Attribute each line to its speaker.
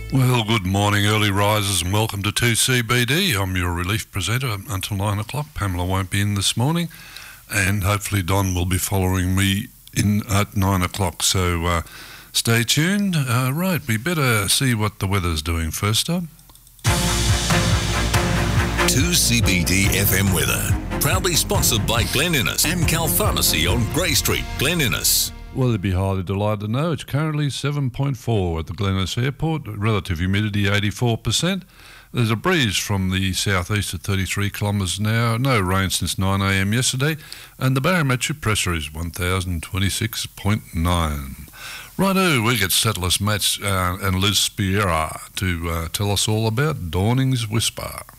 Speaker 1: Well, good morning, early risers, and welcome to 2CBD. I'm your relief presenter until 9 o'clock. Pamela won't be in this morning, and hopefully Don will be following me in at 9 o'clock, so stay tuned. Right, we better see what the weather's doing first up.
Speaker 2: 2CBD FM weather, proudly sponsored by Glen Innes, Amcal Pharmacy on Grey Street, Glen Innes.
Speaker 1: Well, you'd be highly delighted to know it's currently 7.4 at the Glen Innes Airport, relative humidity 84%. There's a breeze from the southeast at 33 kilometres an hour, no rain since 9 a.m. yesterday, and the barometric pressure is 1026.9. Righto, we get Satellus Match and Liz Spiera to tell us all about Dawning's Whisper.